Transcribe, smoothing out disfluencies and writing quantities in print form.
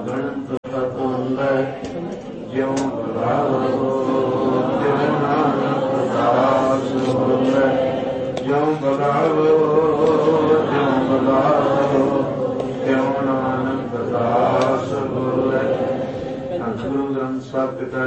ਗਣਤ ਤਤ ਹੁੰਦੈ ਜਿਉ ਬੁਲਾਵੋ ਤਿਉ ਨਾਨਕ ਦਾਸ ਹੋਵੈ ਜਿਉ ਬੁਲਾਵੋ ਤਿਉ ਬੁਲਾਵੋ ਤਿਉ ਨਾਨਕ ਦਾਸ ਹੋਵੈ। ਗੁਰੂ ਗ੍ਰੰਥ ਸਾਹਿਬ ਪਿਤਾ